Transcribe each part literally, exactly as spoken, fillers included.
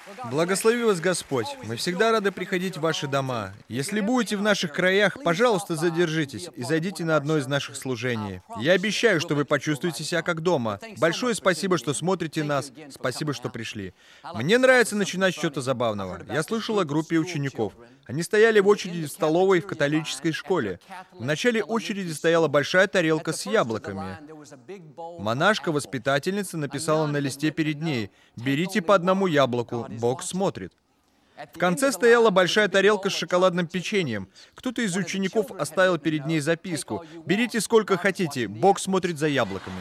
Благослови вас Господь. Мы всегда рады приходить в ваши дома. Если будете в наших краях, пожалуйста, задержитесь и зайдите на одно из наших служений. Я обещаю, что вы почувствуете себя как дома. Большое спасибо, что смотрите нас. Спасибо, что пришли. Мне нравится начинать с чего-то забавного. Я слышал о группе учеников. Они стояли в очереди в столовой в католической школе. В начале очереди стояла большая тарелка с яблоками. Монашка-воспитательница написала на листе перед ней: «Берите по одному яблоку, Бог смотрит». В конце стояла большая тарелка с шоколадным печеньем. Кто-то из учеников оставил перед ней записку: «Берите сколько хотите, Бог смотрит за яблоками».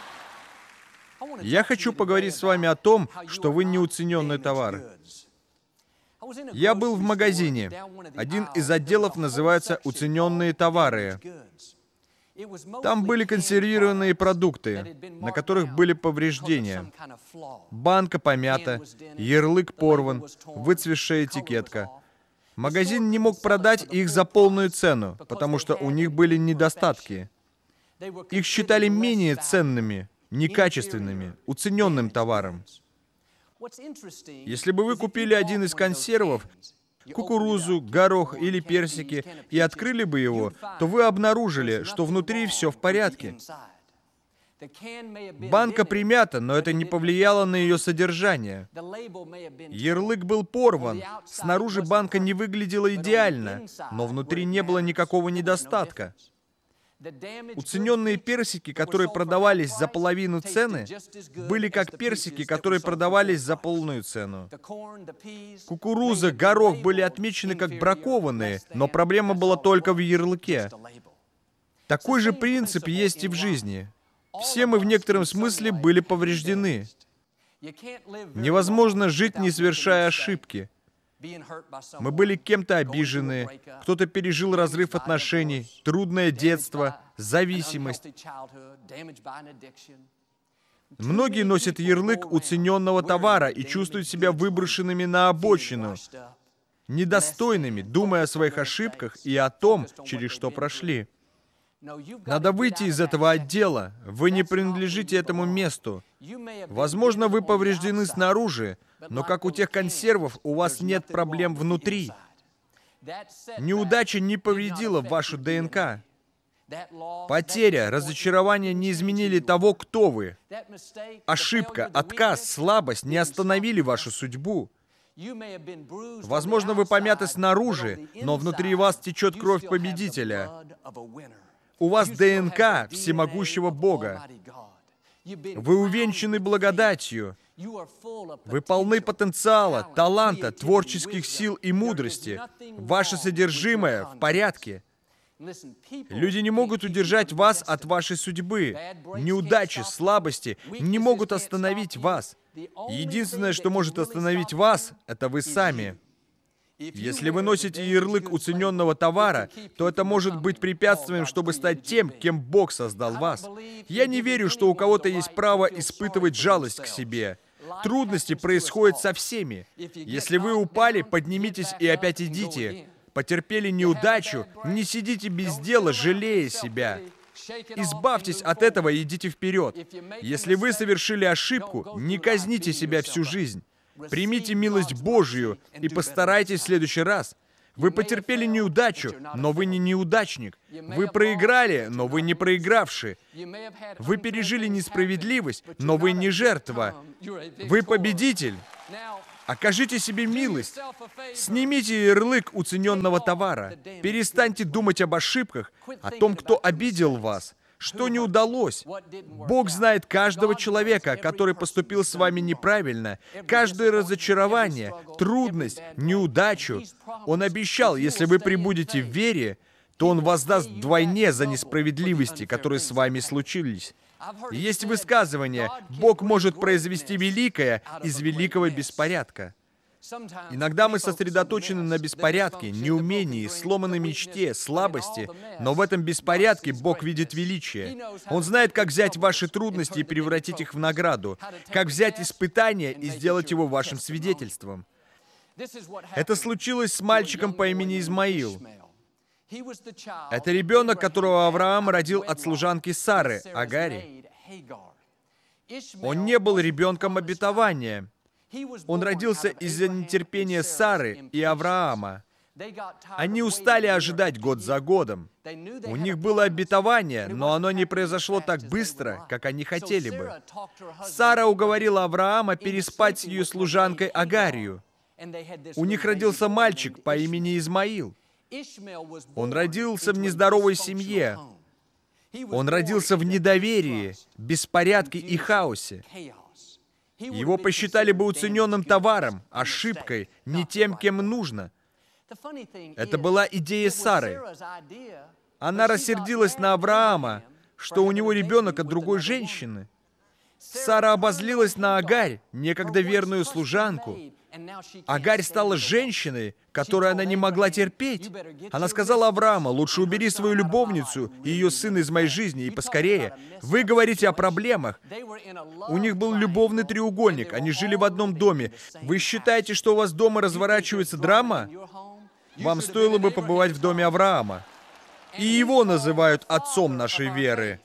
Я хочу поговорить с вами о том, что вы неуцененный товар. Я был в магазине. Один из отделов называется «Уцененные товары». Там были консервированные продукты, на которых были повреждения. Банка помята, ярлык порван, выцветшая этикетка. Магазин не мог продать их за полную цену, потому что у них были недостатки. Их считали менее ценными, некачественными, уцененным товаром. Если бы вы купили один из консервов, кукурузу, горох или персики, и открыли бы его, то вы обнаружили, что внутри все в порядке. Банка примята, но это не повлияло на ее содержание. Ярлык был порван, снаружи банка не выглядела идеально, но внутри не было никакого недостатка. Уцененные персики, которые продавались за половину цены, были как персики, которые продавались за полную цену. Кукуруза, горох были отмечены как бракованные, но проблема была только в ярлыке. Такой же принцип есть и в жизни. Все мы в некотором смысле были повреждены. Невозможно жить, не совершая ошибки. Мы были кем-то обижены, кто-то пережил разрыв отношений, трудное детство, зависимость. Многие носят ярлык уцененного товара и чувствуют себя выброшенными на обочину, недостойными, думая о своих ошибках и о том, через что прошли. Надо выйти из этого отдела. Вы не принадлежите этому месту. Возможно, вы повреждены снаружи, но как у тех консервов, у вас нет проблем внутри. Неудача не повредила вашу ДНК. Потеря, разочарование не изменили того, кто вы. Ошибка, отказ, слабость не остановили вашу судьбу. Возможно, вы помяты снаружи, но внутри вас течет кровь победителя. У вас ДНК всемогущего Бога. Вы увенчаны благодатью. Вы полны потенциала, таланта, творческих сил и мудрости. Ваше содержимое в порядке. Люди не могут удержать вас от вашей судьбы. Неудачи, слабости не могут остановить вас. Единственное, что может остановить вас, это вы сами. Если вы носите ярлык уцененного товара, то это может быть препятствием, чтобы стать тем, кем Бог создал вас. Я не верю, что у кого-то есть право испытывать жалость к себе. Трудности происходят со всеми. Если вы упали, поднимитесь и опять идите. Потерпели неудачу, не сидите без дела, жалея себя. Избавьтесь от этого и идите вперед. Если вы совершили ошибку, не казните себя всю жизнь. Примите милость Божью и постарайтесь в следующий раз. Вы потерпели неудачу, но вы не неудачник. Вы проиграли, но вы не проигравший. Вы пережили несправедливость, но вы не жертва. Вы победитель. Окажите себе милость. Снимите ярлык уцененного товара. Перестаньте думать об ошибках, о том, кто обидел вас, что не удалось. Бог знает каждого человека, который поступил с вами неправильно, каждое разочарование, трудность, неудачу. Он обещал, если вы пребудете в вере, то Он воздаст вдвойне за несправедливости, которые с вами случились. Есть высказывание: Бог может произвести великое из великого беспорядка. Иногда мы сосредоточены на беспорядке, неумении, сломанной мечте, слабости, но в этом беспорядке Бог видит величие. Он знает, как взять ваши трудности и превратить их в награду, как взять испытание и сделать его вашим свидетельством. Это случилось с мальчиком по имени Измаил. Это ребенок, которого Авраам родил от служанки Сары, Агари. Он не был ребенком обетования. Он родился из-за нетерпения Сары и Авраама. Они устали ожидать год за годом. У них было обетование, но оно не произошло так быстро, как они хотели бы. Сара уговорила Авраама переспать с ее служанкой Агарью. У них родился мальчик по имени Измаил. Он родился в нездоровой семье. Он родился в недоверии, беспорядке и хаосе. Его посчитали бы уцененным товаром, ошибкой, не тем, кем нужно. Это была идея Сары. Она рассердилась на Авраама, что у него ребенок от другой женщины. Сара обозлилась на Агарь, некогда верную служанку. Агарь стала женщиной, которую она не могла терпеть. Она сказала Аврааму: «Лучше убери свою любовницу и ее сына из моей жизни, и поскорее. Вы говорите о проблемах». У них был любовный треугольник, они жили в одном доме. Вы считаете, что у вас дома разворачивается драма? Вам стоило бы побывать в доме Авраама. И его называют отцом нашей веры.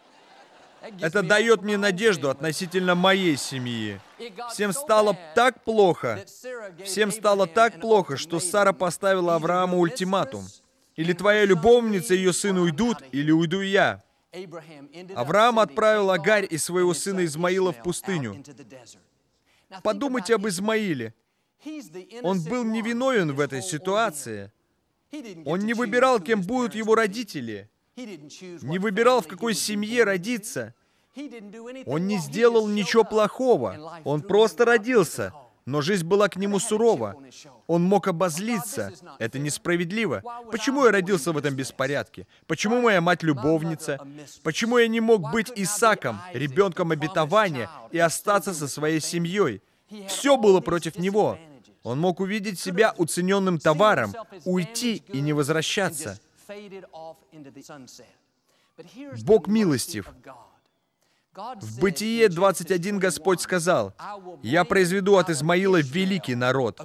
Это дает мне надежду относительно моей семьи. Всем стало так плохо, всем стало так плохо, что Сара поставила Аврааму ультиматум. Или твоя любовница и ее сын уйдут, или уйду я. Авраам отправил Агарь и своего сына Измаила в пустыню. Подумайте об Измаиле. Он был невиновен в этой ситуации. Он не выбирал, кем будут его родители. Не выбирал, в какой семье родиться. Он не сделал ничего плохого. Он просто родился. Но жизнь была к нему сурова. Он мог обозлиться. Это несправедливо. Почему я родился в этом беспорядке? Почему моя мать любовница? Почему я не мог быть Исааком, ребенком обетования, и остаться со своей семьей? Все было против него. Он мог увидеть себя уцененным товаром, уйти и не возвращаться. Бог милостив. В Бытие двадцать один Господь сказал: «Я произведу от Измаила великий народ».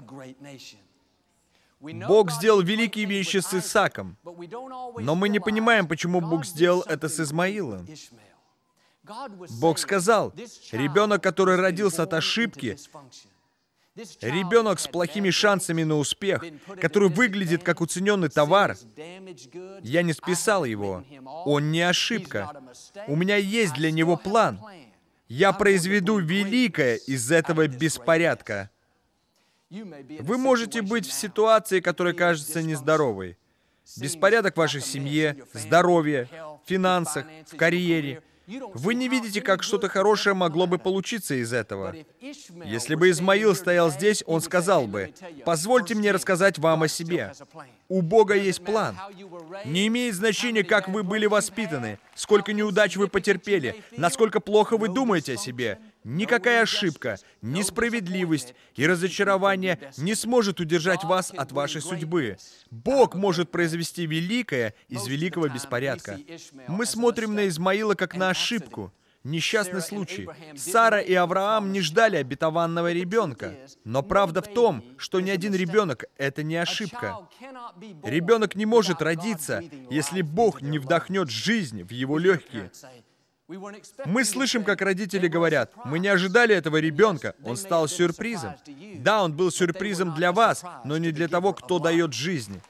Бог сделал великие вещи с Исааком, но мы не понимаем, почему Бог сделал это с Измаилом. Бог сказал: ребенок, который родился от ошибки, ребенок с плохими шансами на успех, который выглядит как уцененный товар, я не списал его. Он не ошибка. У меня есть для него план. Я произведу великое из этого беспорядка. Вы можете быть в ситуации, которая кажется нездоровой. Беспорядок в вашей семье, здоровье, финансах, в карьере. Вы не видите, как что-то хорошее могло бы получиться из этого. Если бы Измаил стоял здесь, он сказал бы: «Позвольте мне рассказать вам о себе. У Бога есть план. Не имеет значения, как вы были воспитаны, сколько неудач вы потерпели, насколько плохо вы думаете о себе. Никакая ошибка, несправедливость и разочарование не сможет удержать вас от вашей судьбы. Бог может произвести великое из великого беспорядка». Мы смотрим на Измаила как на ошибку, несчастный случай. Сара и Авраам не ждали обетованного ребенка. Но правда в том, что ни один ребенок — это не ошибка. Ребенок не может родиться, если Бог не вдохнет жизнь в его легкие. Мы слышим, как родители говорят: «Мы не ожидали этого ребенка, он стал сюрпризом». Да, он был сюрпризом для вас, но не для того, кто дает жизнь.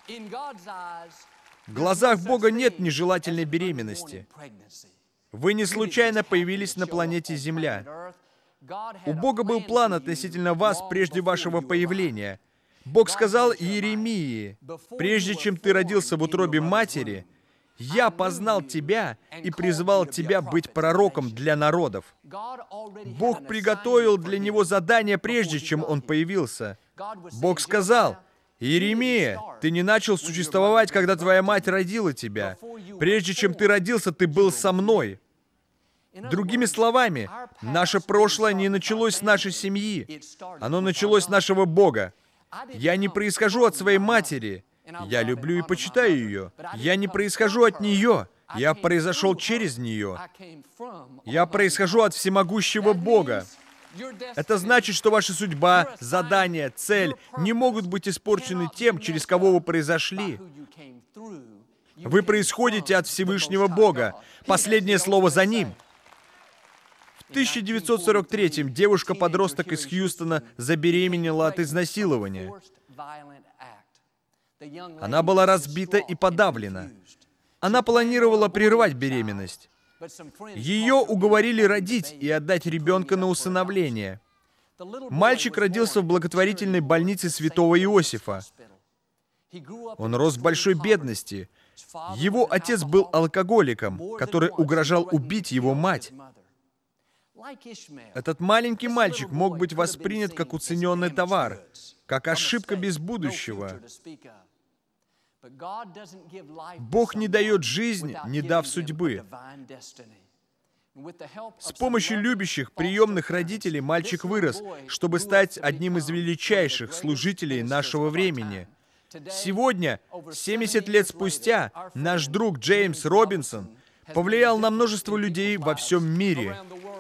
В глазах Бога нет нежелательной беременности. Вы не случайно появились на планете Земля. У Бога был план относительно вас прежде вашего появления. Бог сказал Иеремии: «Прежде чем ты родился в утробе матери, я познал тебя и призвал тебя быть пророком для народов». Бог приготовил для него задание, прежде чем он появился. Бог сказал: «Иеремия, ты не начал существовать, когда твоя мать родила тебя. Прежде чем ты родился, ты был со мной». Другими словами, наше прошлое не началось с нашей семьи. Оно началось с нашего Бога. Я не происхожу от своей матери. Я люблю и почитаю ее. Я не происхожу от нее. Я произошел через нее. Я происхожу от всемогущего Бога. Это значит, что ваша судьба, задание, цель не могут быть испорчены тем, через кого вы произошли. Вы происходите от Всевышнего Бога. Последнее слово за Ним. В тысяча девятьсот сорок третьем девушка-подросток из Хьюстона забеременела от изнасилования. Она была разбита и подавлена. Она планировала прервать беременность. Ее уговорили родить и отдать ребенка на усыновление. Мальчик родился в благотворительной больнице святого Иосифа. Он рос в большой бедности. Его отец был алкоголиком, который угрожал убить его мать. Этот маленький мальчик мог быть воспринят как уцененный товар, как ошибка без будущего. Бог не дает жизнь, не дав судьбы. С помощью любящих, приемных родителей мальчик вырос, чтобы стать одним из величайших служителей нашего времени. Сегодня, семьдесят лет спустя, наш друг Джеймс Робинсон повлиял на множество людей во всем мире.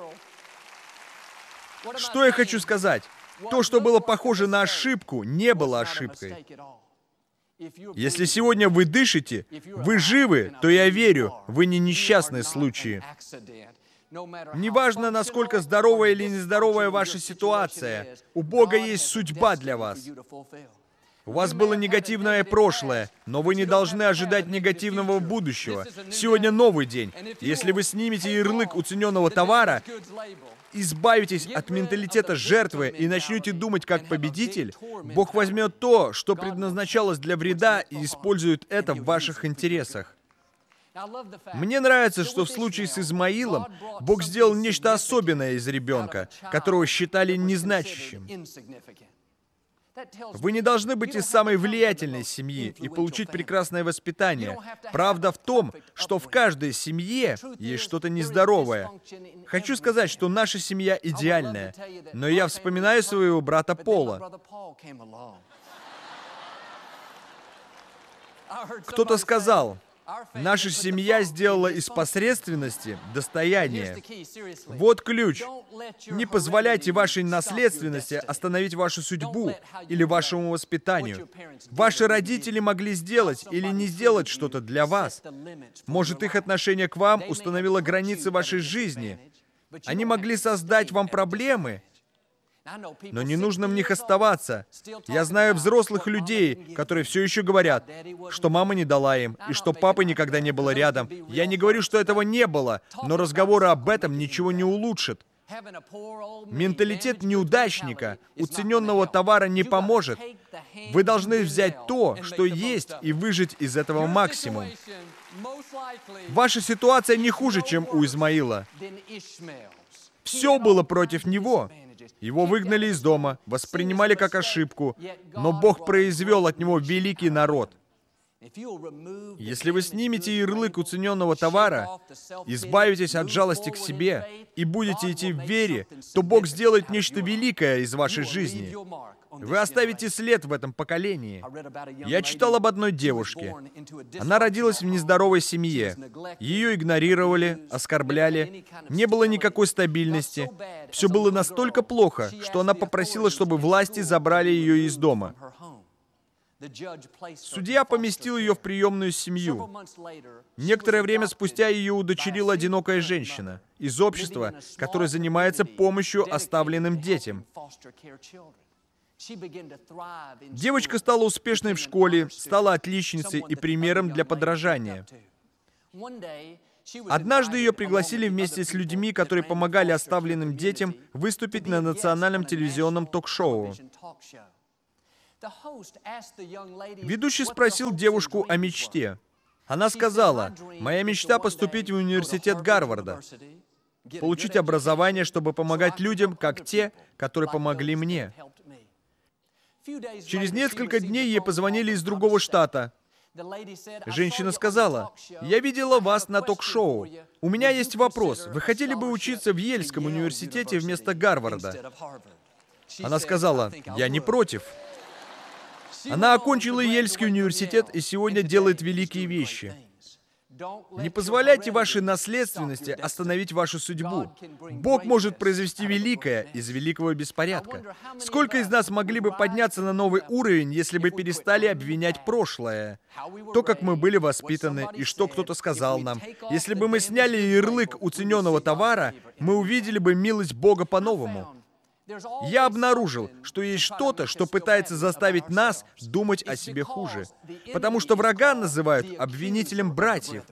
Что я хочу сказать? То, что было похоже на ошибку, не было ошибкой. Если сегодня вы дышите, вы живы, то я верю, вы не несчастные случаи. Неважно, насколько здоровая или нездоровая ваша ситуация, у Бога есть судьба для вас. У вас было негативное прошлое, но вы не должны ожидать негативного будущего. Сегодня новый день. Если вы снимете ярлык уцененного товара, избавитесь от менталитета жертвы и начнете думать как победитель, Бог возьмет то, что предназначалось для вреда, и использует это в ваших интересах. Мне нравится, что в случае с Измаилом Бог сделал нечто особенное из ребенка, которого считали незначащим. Вы не должны быть из самой влиятельной семьи и получить прекрасное воспитание. Правда в том, что в каждой семье есть что-то нездоровое. Хочу сказать, что наша семья идеальная, но я вспоминаю своего брата Пола. Кто-то сказал: наша семья сделала из посредственности достояние. Вот ключ. Не позволяйте вашей наследственности остановить вашу судьбу или вашему воспитанию. Ваши родители могли сделать или не сделать что-то для вас. Может, их отношение к вам установило границы вашей жизни. Они могли создать вам проблемы, но не нужно в них оставаться. Я знаю взрослых людей, которые все еще говорят, что мама не дала им, и что папы никогда не было рядом. Я не говорю, что этого не было, но разговоры об этом ничего не улучшат. Менталитет неудачника, уцененного товара не поможет. Вы должны взять то, что есть, и выжать из этого максимум. Ваша ситуация не хуже, чем у Измаила. Все было против него. Его выгнали из дома, воспринимали как ошибку, но Бог произвел от него великий народ. Если вы снимете ярлык уцененного товара, избавитесь от жалости к себе и будете идти в вере, то Бог сделает нечто великое из вашей жизни. Вы оставите след в этом поколении. Я читал об одной девушке. Она родилась в нездоровой семье. Ее игнорировали, оскорбляли. Не было никакой стабильности. Все было настолько плохо, что она попросила, чтобы власти забрали ее из дома. Судья поместил ее в приемную семью. Некоторое время спустя ее удочерила одинокая женщина из общества, которое занимается помощью оставленным детям. Девочка стала успешной в школе, стала отличницей и примером для подражания. Однажды ее пригласили вместе с людьми, которые помогали оставленным детям, выступить на национальном телевизионном ток-шоу. Ведущий спросил девушку о мечте. Она сказала: «Моя мечта — поступить в университет Гарварда, получить образование, чтобы помогать людям, как те, которые помогли мне». Через несколько дней ей позвонили из другого штата. Женщина сказала: «Я видела вас на ток-шоу. У меня есть вопрос. Вы хотели бы учиться в Йельском университете вместо Гарварда?» Она сказала: «Я не против». Она окончила Йельский университет и сегодня делает великие вещи. Не позволяйте вашей наследственности остановить вашу судьбу. Бог может произвести великое из великого беспорядка. Сколько из нас могли бы подняться на новый уровень, если бы перестали обвинять прошлое? То, как мы были воспитаны, и что кто-то сказал нам. Если бы мы сняли ярлык уцененного товара, мы увидели бы милость Бога по-новому. Я обнаружил, что есть что-то, что пытается заставить нас думать о себе хуже. Потому что врага называют обвинителем братьев.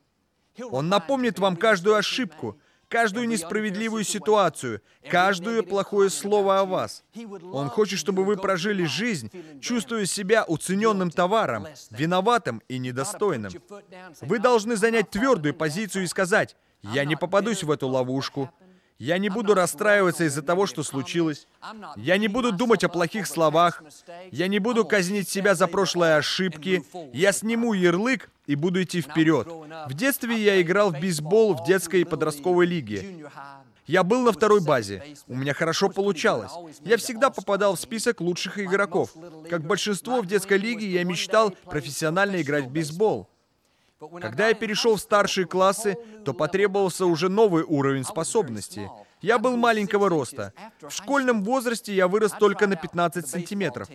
Он напомнит вам каждую ошибку, каждую несправедливую ситуацию, каждое плохое слово о вас. Он хочет, чтобы вы прожили жизнь, чувствуя себя уцененным товаром, виноватым и недостойным. Вы должны занять твердую позицию и сказать: «Я не попадусь в эту ловушку. Я не буду расстраиваться из-за того, что случилось. Я не буду думать о плохих словах. Я не буду казнить себя за прошлые ошибки. Я сниму ярлык и буду идти вперед». В детстве я играл в бейсбол в детской и подростковой лиге. Я был на второй базе. У меня хорошо получалось. Я всегда попадал в список лучших игроков. Как большинство в детской лиге, я мечтал профессионально играть в бейсбол. Когда я перешел в старшие классы, то потребовался уже новый уровень способностей. Я был маленького роста. В школьном возрасте я вырос только на пятнадцать сантиметров.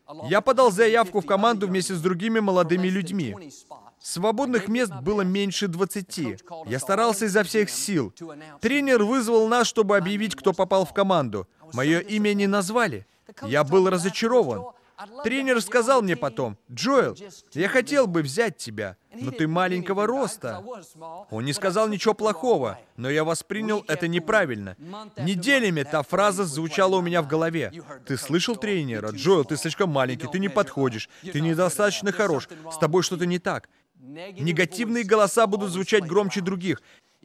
Я подал заявку в команду вместе с другими молодыми людьми. Свободных мест было меньше двадцати. Я старался изо всех сил. Тренер вызвал нас, чтобы объявить, кто попал в команду. Мое имя не назвали. Я был разочарован. Тренер сказал мне потом: «Джоэл, я хотел бы взять тебя, но ты маленького роста». Он не сказал ничего плохого, но я воспринял это неправильно. Неделями та фраза звучала у меня в голове. «Ты слышал тренера? Джоэл, ты слишком маленький, ты не подходишь, ты недостаточно хорош, с тобой что-то не так». Негативные голоса будут звучать громче других.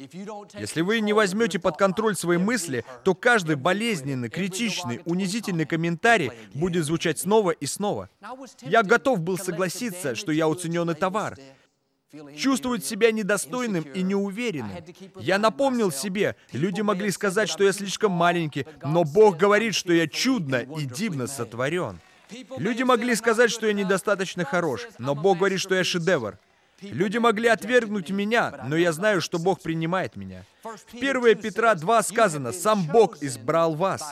Если вы не возьмете под контроль свои мысли, то каждый болезненный, критичный, унизительный комментарий будет звучать снова и снова. Я готов был согласиться, что я уцененный товар. Чувствовать себя недостойным и неуверенным. Я напомнил себе, люди могли сказать, что я слишком маленький, но Бог говорит, что я чудно и дивно сотворен. Люди могли сказать, что я недостаточно хорош, но Бог говорит, что я шедевр. Люди могли отвергнуть меня, но я знаю, что Бог принимает меня. В первое Петра два сказано: «Сам Бог избрал вас».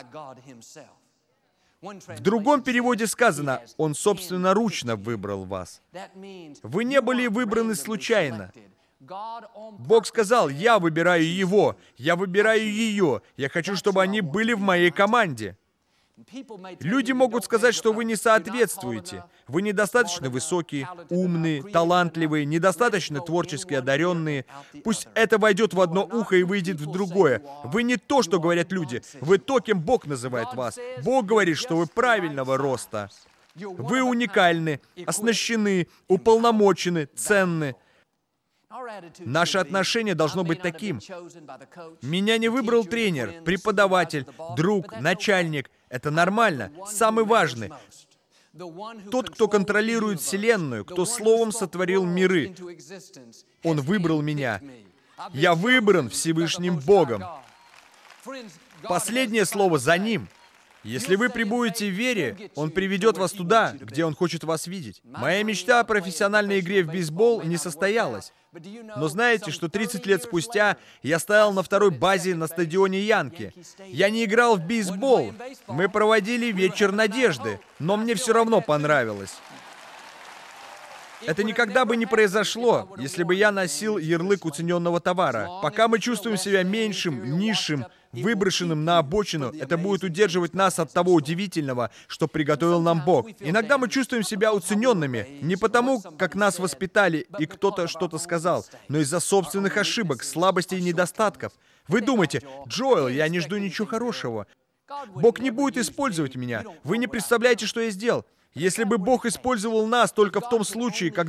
В другом переводе сказано: «Он собственноручно выбрал вас». Вы не были выбраны случайно. Бог сказал: «Я выбираю его, я выбираю ее, я хочу, чтобы они были в моей команде». Люди могут сказать, что вы не соответствуете. Вы недостаточно высокие, умные, талантливые, недостаточно творчески одаренные. Пусть это войдет в одно ухо и выйдет в другое. Вы не то, что говорят люди. Вы то, кем Бог называет вас. Бог говорит, что вы правильного роста. Вы уникальны, оснащены, уполномочены, ценны. Наше отношение должно быть таким. Меня не выбрал тренер, преподаватель, друг, начальник. Это нормально. Самый важный. Тот, кто контролирует Вселенную, кто словом сотворил миры. Он выбрал меня. Я выбран Всевышним Богом. Последнее слово за Ним. Если вы пребудете в вере, Он приведет вас туда, где Он хочет вас видеть. Моя мечта о профессиональной игре в бейсбол не состоялась. Но знаете, что тридцать лет спустя я стоял на второй базе на стадионе Янки. Я не играл в бейсбол. Мы проводили вечер надежды, но мне все равно понравилось. Это никогда бы не произошло, если бы я носил ярлык уцененного товара. Пока мы чувствуем себя меньшим, низшим, выброшенным на обочину, это будет удерживать нас от того удивительного, что приготовил нам Бог. Иногда мы чувствуем себя уцененными не потому, как нас воспитали и кто-то что-то сказал, но из-за собственных ошибок, слабостей и недостатков. Вы думаете: «Джоэл, я не жду ничего хорошего. Бог не будет использовать меня. Вы не представляете, что я сделал». Если бы Бог использовал нас только в том случае, когда